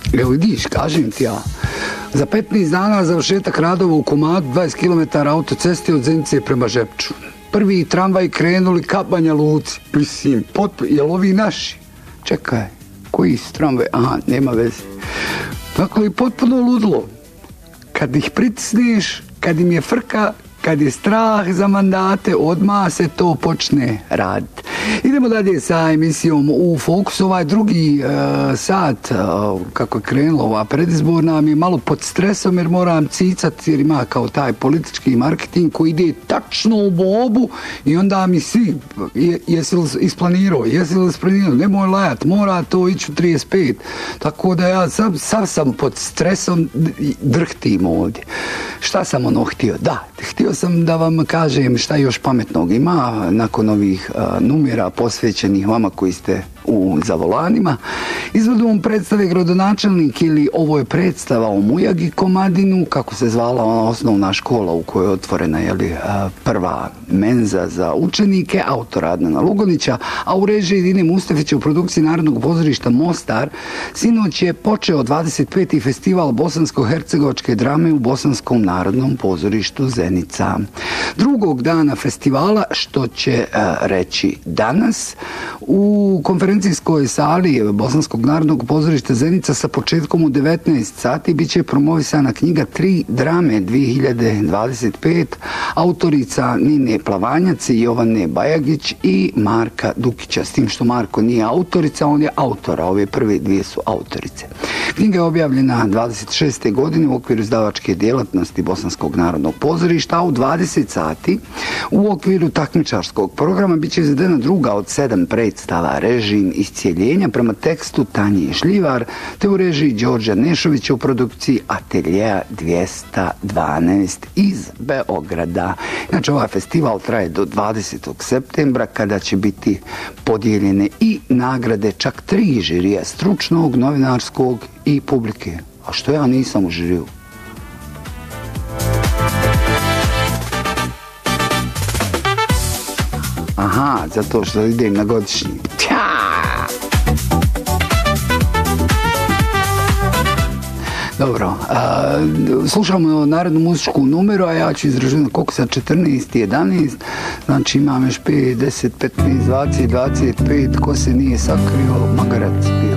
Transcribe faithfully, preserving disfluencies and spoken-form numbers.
Evo vidiš, kažem ti ja. Za petnaest dana završetak radova u komadu dvadeset kilometara autoceste od Zenice prema Žepču. Prvi tramvaj krenuli ka Banja Luci. Mislim, potpuno, jel ovi naši? Čekaj, koji su tramvaj? Aha, nema veze. Dakle, potpuno ludlo. Kad ih pritisneš, kad im je frka, kad je strah za mandate, odmah se to počne raditi. Idemo dalje sa emisijom u Fokusu. Ovaj drugi uh, sat, uh, kako je krenula ova predizborna, mi je malo pod stresom jer moram cicati jer ima kao taj politički marketing koji ide tačno u bobu i onda mi svi, je, jesi li isplanirao, jesi li isplanirao, nemoj lajat, mora to ići u trideset pet. Tako da ja sam, sam sam pod stresom, drhtim ovdje. Šta sam ono htio? Da, htio sam da vam kažem šta još pametnog ima nakon ovih uh, numera posvećenih vama koji ste u zavolanima. Izvodom predstave Gradonačelnik ili ovo je predstava o Mujagi Komadinu, kako se zvala ona osnovna škola u kojoj je otvorena jeli, prva menza za učenike, autor Adnana Lugonića, a u režiji Dine Mustafića u produkciji Narodnog pozorišta Mostar. Sinoć je počeo dvadeset peti festival bosansko-hercegovačke drame u Bosanskom narodnom pozorištu Zenica. Drugog dana festivala, što će a, reći danas, u konferencijskoj sali Bosanskog narodnog pozorišta Zenica sa početkom u devetnaest sati bit će promovisana knjiga Tri drame dvije hiljade dvadeset pet autorica Nine Plavanjac, Jovane Bajagić i Marka Dukića. S tim što Marko nije autorica, on je autor, a ove prve dvije su autorice. Knjiga je objavljena dvadeset šeste godine u okviru izdavačke djelatnosti Bosanskog narodnog pozorišta, a u dvadeset sati u okviru takmičarskog programa bit će izvedena druga od sedam predstava Režim iscijeljenja prema tekstu Tanje Šljivar, te u režiji Đorđa Nešovića u produkciji Ateljeja dvjesto dvanaest iz Beograda. Znači, ovaj festival traje do dvadesetog septembra kada će biti podijeljene i nagrade čak tri žirija, stručnog, novinarskog i publike. A što ja nisam u žiriju? Aha, zato što idem na godišnji. Tja! Dobro, a, slušamo narodnu muzičku numeru, a ja ću izražiti koliko sad četrnaest i jedanaest, znači imam još pet, deset, petnaest, dvadeset, dvadeset pet, ko se nije sakrio, magarac.